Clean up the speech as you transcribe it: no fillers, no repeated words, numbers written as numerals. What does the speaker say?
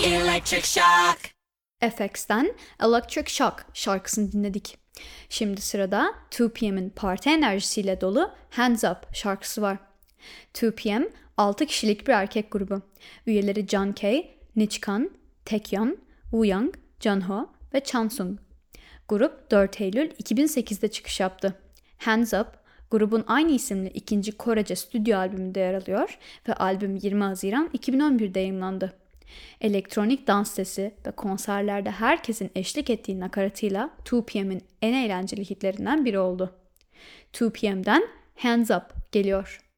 Electric Shock. FX'ten Electric Shock şarkısını dinledik. Şimdi sırada 2PM'in parti enerjisiyle dolu Hands Up şarkısı var. 2PM 6 kişilik bir erkek grubu. Üyeleri Jun K, Nichkan, Taecyeon, Wooyoung, Junho ve Chansung. Grup 4 Eylül 2008'de çıkış yaptı. Hands Up, grubun aynı isimli ikinci Korece stüdyo albümünde yer alıyor ve albüm 20 Haziran 2011'de yayımlandı. Elektronik dans sesi ve konserlerde herkesin eşlik ettiği nakaratıyla 2PM'in en eğlenceli hitlerinden biri oldu. 2PM'den Hands Up geliyor.